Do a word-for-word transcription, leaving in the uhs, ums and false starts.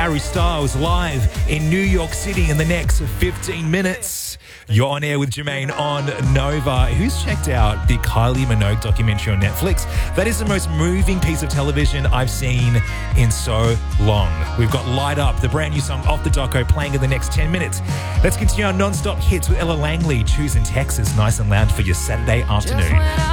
Harry Styles live in New York City in the next fifteen minutes. You're on air with Jermaine on Nova. Who's checked out the Kylie Minogue documentary on Netflix? That is the most moving piece of television I've seen in so long. We've got Light Up, the brand new song off the doco, playing in the next ten minutes. Let's continue our non-stop hits with Ella Langley, Choosing Texas, nice and loud for your Saturday afternoon.